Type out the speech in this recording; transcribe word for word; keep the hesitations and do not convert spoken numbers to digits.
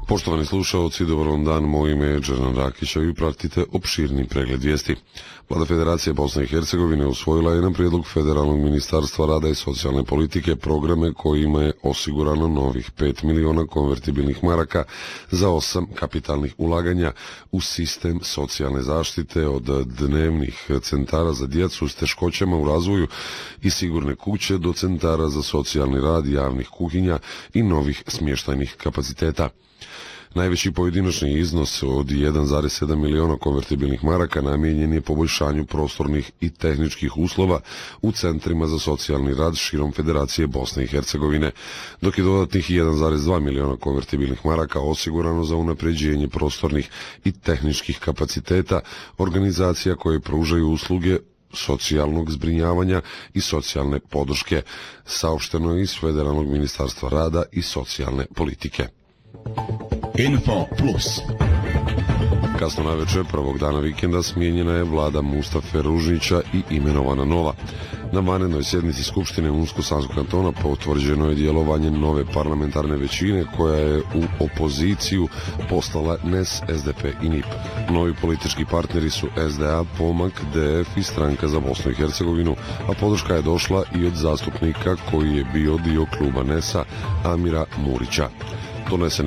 Poštovani slušalci, dobar vam dan, moje ime je Đernan Rakić, a vi pratite opširni pregled vijesti. Vlada Federacije Bosne i Hercegovine usvojila je na prijedlog Federalnog ministarstva rada i socijalne politike programe kojima je osigurano novih pet miliona konvertibilnih maraka za osam kapitalnih ulaganja u sistem socijalne zaštite, od dnevnih centara za djecu s teškoćama u razvoju i sigurne kuće do centara za socijalni rad, javnih kuhinja i novih smještajnih kapaciteta. Najveći pojedinačni iznos od jedan zarez sedam miliona konvertibilnih maraka namijenjen je poboljšanju prostornih i tehničkih uslova u centrima za socijalni rad širom Federacije Bosne i Hercegovine, dok je dodatnih jedan zarez dva miliona konvertibilnih maraka osigurano za unapređenje prostornih i tehničkih kapaciteta organizacija koje pružaju usluge socijalnog zbrinjavanja i socijalne podrške, saopšteno je iz Federalnog ministarstva rada i socijalne politike. Info Plus. Kasno navečer prvog dana vikenda smijenjena je vlada Mustafe Ružnića i imenovana nova. Na vanrednoj sjednici Skupštine Unsko-Sanskog kantona potvrđeno je djelovanje nove parlamentarne većine koja je u opoziciju poslala N E S, S D P i N I P. Novi politički partneri su S D A, Pomak, D F i Stranka za Bosnu i Hercegovinu, a podrška je došla i od zastupnika koji je bio dio kluba N E S-a, Amira Murića. Donesene